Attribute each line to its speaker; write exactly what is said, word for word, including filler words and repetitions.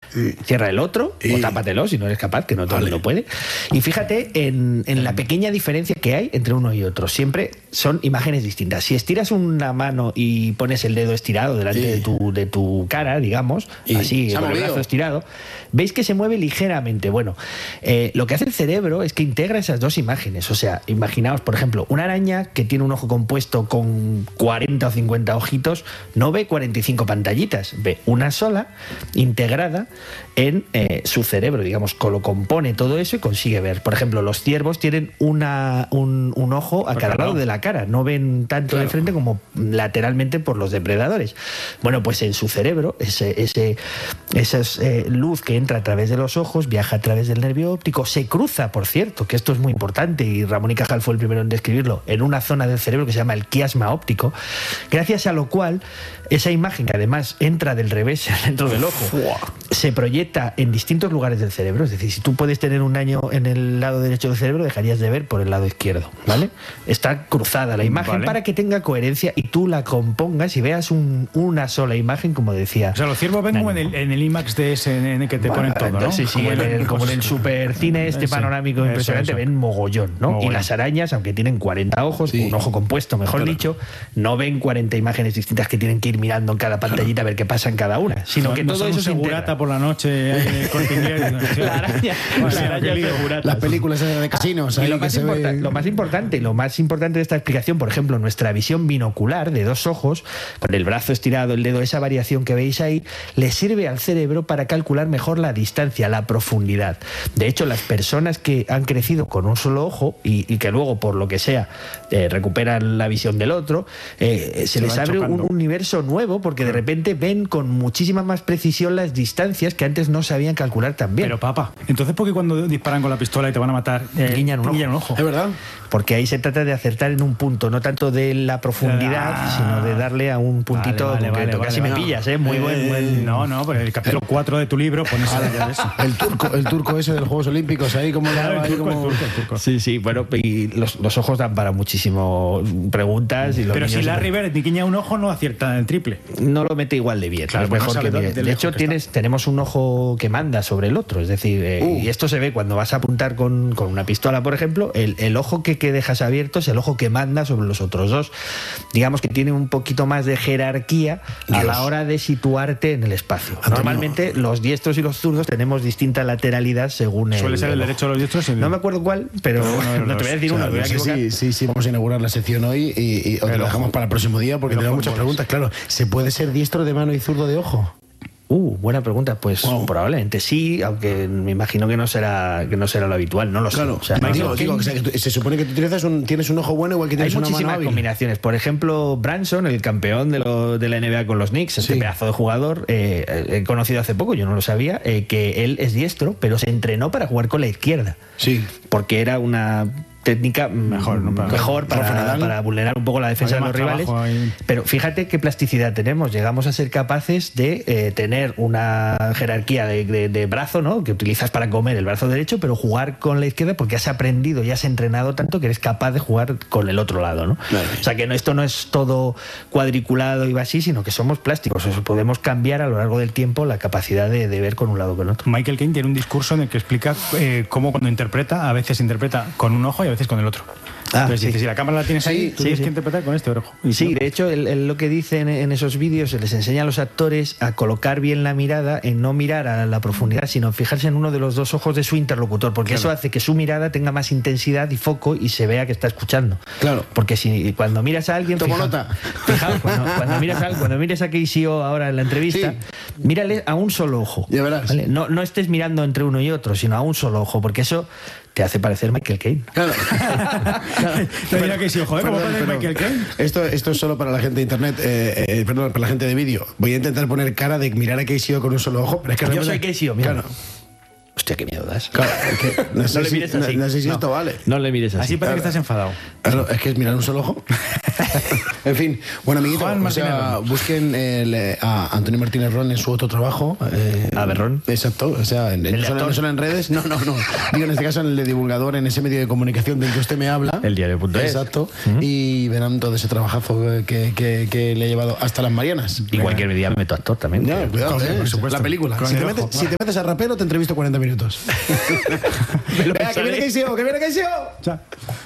Speaker 1: sí. cierra el otro, y... o tápatelo si no eres capaz, que no todo el mundo puede. Y fíjate en, en la pequeña diferencia que hay entre uno y otro. Siempre son imágenes distintas. Si estiras una mano y pones el dedo estirado delante sí. de, tu, de tu cara, digamos, y así, con el brazo estirado, veis que se mueve ligeramente. Bueno, eh, lo que hace el cerebro es que integra esas dos imágenes. O sea, imaginaos, por ejemplo, una araña que tiene un ojo compuesto con cuarenta o cincuenta ojitos, no ve cuarenta y cinco pantallitas, ve una sola integrada en eh, su cerebro, digamos, lo compone todo eso y consigue ver. Por ejemplo, los ciervos tienen una, un, un ojo a cada lado de la cara, no ven tanto claro. de frente como lateralmente por los depredadores. Bueno, pues en su cerebro, ese, ese, esa eh, luz que entra a través de los ojos viaja a través del nervio óptico, se cruza, por cierto, que esto es muy importante y Ramón y Cajal fue el primero en describirlo, en una zona del cerebro que se llama el quiasma óptico, gracias a lo cual esa imagen, que además entra del revés dentro del ojo, se proyecta en distintos lugares del cerebro. Es decir, si tú puedes tener un daño en el lado derecho del cerebro, dejarías de ver por el lado izquierdo, ¿vale? Está cruzada la imagen vale. para que tenga coherencia y tú la compongas y veas un, una sola imagen, como decía.
Speaker 2: O sea, los ciervos ven como en el, en el IMAX de ese en el que te vale, ponen todo, ¿no?
Speaker 1: Sí, sí, como, en el, como en el supercine este sí, panorámico impresionante, eso, eso. ven mogollón, ¿no? Mogollón. Y las arañas, aunque tienen cuarenta ojos, sí. un ojo compuesto, mejor claro. dicho, no ven cuarenta imágenes distintas que tienen que ir mirando en cada pantallita claro. a ver qué pasa en cada una, sino no, que no todo eso se
Speaker 2: segurata por la noche, eh,
Speaker 1: la araña, la araña segurata.
Speaker 3: Las películas de casinos.
Speaker 1: Y
Speaker 3: ahí
Speaker 1: lo,
Speaker 3: que
Speaker 1: más
Speaker 3: se
Speaker 1: importa,
Speaker 3: ve...
Speaker 1: lo más importante, lo más importante de esta explicación, por ejemplo, nuestra visión binocular de dos ojos, con el brazo estirado, el dedo, esa variación que veis ahí, le sirve al cerebro para calcular mejor la distancia, la profundidad. De hecho, las personas que han crecido con un solo ojo y, y que luego, por lo que sea, eh, recuperan la visión del otro, eh, se, se les abre un universo nuevo porque de repente ven con muchísima más precisión las distancias que antes no sabían calcular tan bien.
Speaker 2: Pero papá, entonces ¿por qué cuando disparan con la pistola y te van a matar
Speaker 1: eh, guiñan, un ojo?
Speaker 2: guiñan un ojo?
Speaker 3: ¿Es verdad?
Speaker 1: Porque ahí se trata de acertar en un punto, no tanto de la profundidad, ah, sino de darle a un puntito vale, vale, concreto. Vale, Casi vale, me vale. pillas, ¿eh? Muy eh, buen, buen...
Speaker 2: No, no, pero el capítulo cuatro de tu libro pones a eso.
Speaker 3: El turco, el turco ese de los Juegos Olímpicos, ahí como...
Speaker 2: Claro,
Speaker 3: ahí
Speaker 2: el, turco,
Speaker 3: como...
Speaker 2: el, turco, el turco.
Speaker 1: Sí, sí, bueno, y los, los ojos dan para muchísimo preguntas. Y los
Speaker 2: pero si Larry
Speaker 1: siempre...
Speaker 2: Bird ni guiña un ojo no acierta el triple.
Speaker 1: No lo mete igual de bien,
Speaker 2: claro,
Speaker 1: es mejor que bien. De, de hecho, tienes, tenemos un ojo que manda sobre el otro, es decir, eh, uh. y esto se ve cuando vas a apuntar con, con una pistola, por ejemplo, el, el ojo que, que dejas abierto es el ojo que manda sobre los otros dos. Digamos que tiene un poquito más de jerarquía Dios. a la hora de situarte en el espacio. Antonio. Normalmente los diestros y los zurdos tenemos distinta lateralidad según el...
Speaker 2: ¿Suele ser el,
Speaker 1: el
Speaker 2: derecho de los diestros? El...
Speaker 1: No me acuerdo cuál, pero bueno, no te voy a decir uno.
Speaker 3: Claro, sí, sí, sí, vamos a inaugurar la sección hoy y, y os lo dejamos para el próximo día porque tenemos muchas preguntas. Claro, ¿se puede ser diestro de mano y zurdo de ojo?
Speaker 1: Uh, buena pregunta. Pues wow. probablemente sí, aunque me imagino que no será que no será lo habitual, no lo
Speaker 3: claro,
Speaker 1: sé. O sea,
Speaker 3: no,
Speaker 1: no,
Speaker 3: digo, digo, que, que tú, se supone que tú tienes un, tienes un ojo bueno igual que tienes una mano hábil. Hay
Speaker 1: muchísimas combinaciones. Por ejemplo, Branson, el campeón de, lo, de la N B A con los Knicks, este sí. pedazo de jugador, eh, he conocido hace poco, yo no lo sabía, eh, que él es diestro, pero se entrenó para jugar con la izquierda.
Speaker 3: Sí.
Speaker 1: Porque era una... técnica mejor, ¿no? para, mejor para, para vulnerar un poco la defensa de los rivales. Ahí. Pero fíjate qué plasticidad tenemos. Llegamos a ser capaces de eh, tener una jerarquía de, de, de brazo, ¿no? Que utilizas para comer el brazo derecho, pero jugar con la izquierda porque has aprendido y has entrenado tanto que eres capaz de jugar con el otro lado, ¿no? Vale. O sea que no, esto no es todo cuadriculado y así, sino que somos plásticos. O sea, podemos cambiar a lo largo del tiempo la capacidad de, de ver con un lado o con otro.
Speaker 2: Michael Caine tiene un discurso en el que explica eh, cómo cuando interpreta, a veces interpreta con un ojo y a veces con el otro. Ah, Entonces, sí. dice, si la cámara la tienes ahí, sí, tú sí, tienes sí. que interpretar con este ojo.
Speaker 1: Y sí, de hecho, él, él lo que dice en, en esos vídeos, les enseña a los actores a colocar bien la mirada, en no mirar a la profundidad, sino fijarse en uno de los dos ojos de su interlocutor, porque claro. eso hace que su mirada tenga más intensidad y foco y se vea que está escuchando.
Speaker 3: Claro.
Speaker 1: Porque si cuando miras a alguien...
Speaker 3: Tomo
Speaker 1: fija,
Speaker 3: nota.
Speaker 1: Fijaos, cuando, cuando, miras a, cuando mires a K C O ahora en la entrevista, sí. mírale a un solo ojo.
Speaker 3: Ya verás.
Speaker 1: ¿Vale? No, no estés mirando entre uno y otro, sino a un solo ojo, porque eso... te hace parecer Michael Caine.
Speaker 3: Claro.
Speaker 2: claro. Pero, que sí, joder, ¿cómo parece Michael Caine?
Speaker 3: Esto, esto es solo para la gente de internet, eh, eh, perdón, para la gente de vídeo. Voy a intentar poner cara de mirar a Casey con un solo ojo. Pero es que
Speaker 1: yo soy Casey, mira. Claro. Hostia, qué miedo das.
Speaker 3: Claro, es que no, sé
Speaker 1: no le
Speaker 3: si,
Speaker 1: mires así.
Speaker 3: No, no sé si
Speaker 1: no,
Speaker 3: esto vale.
Speaker 1: No le mires así.
Speaker 2: Así parece que estás enfadado.
Speaker 3: Claro, es que es mirar un solo ojo. En fin, bueno, amiguito,
Speaker 2: Juan
Speaker 3: o sea, busquen el, a Antonio Martínez Ron en su otro trabajo. Eh,
Speaker 1: a ver, Ron.
Speaker 3: Exacto, o sea, en, no, solo, no solo en redes, no, no, no. Digo, en este caso en el de divulgador, en ese medio de comunicación del que usted me habla.
Speaker 1: El diario punto es.
Speaker 3: Exacto. Uh-huh. Y verán todo ese trabajazo que, que, que le he llevado hasta las Marianas.
Speaker 1: Y cualquier día me meto actor también.
Speaker 3: Ya, cuidado,
Speaker 2: Con,
Speaker 3: eh,
Speaker 2: por supuesto.
Speaker 3: La película. Si te, metes, si te metes a rapero, te entrevisto cuarenta minutos. Venga, que viene Keisio, que viene Keisio.
Speaker 2: Chao.